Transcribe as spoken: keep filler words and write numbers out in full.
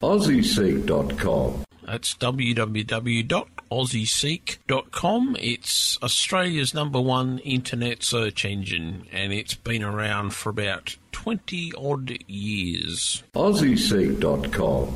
Aussie Seek dot com. That's w w w dot aussie seek dot com. It's Australia's number one internet search engine, and it's been around for about twenty odd years. Aussie Seek dot com.